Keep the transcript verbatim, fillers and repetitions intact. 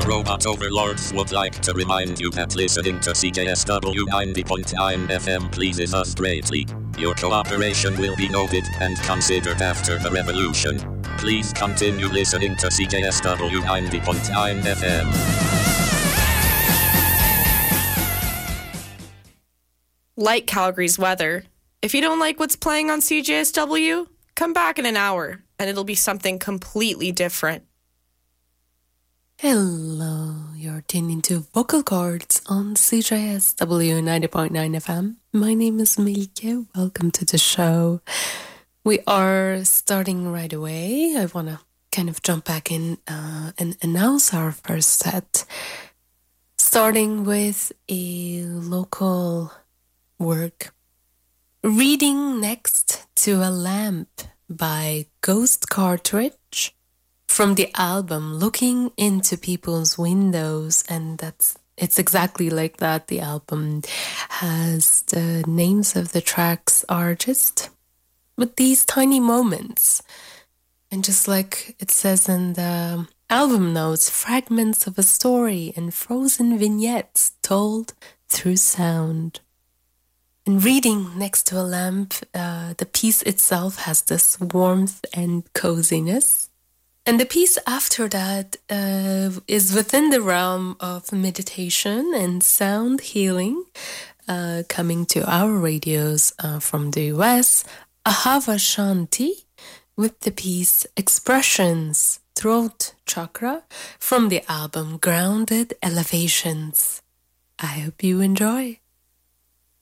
Robot Overlords would like to remind you that listening to C J S W ninety point nine F M pleases us greatly. Your cooperation will be noted and considered after the revolution. Please continue listening to C J S W ninety point nine F M. Like Calgary's weather, if you don't like what's playing on C J S W, come back in an hour and it'll be something completely different. Hello, you're tuned into Vocal Chords on C J S W ninety point nine F M. My name is Milke. Welcome to the show. We are starting right away. I want to kind of jump back in uh, and announce our first set, starting with a local work. Reading Next to a Lamp by Ghost Cartridge from the album Looking Into People's Windows, and that's it's exactly like that. The album has the names of the tracks are just with these tiny moments, and just like it says in the album notes, fragments of a story and frozen vignettes told through sound. And Reading Next to a Lamp, uh, the piece itself has this warmth and coziness. And the piece after that uh, is within the realm of meditation and sound healing, uh, coming to our radios uh, from the U S, Ahava Shanti, with the piece Expressions, Throat Chakra, from the album Grounded Elevations. I hope you enjoy.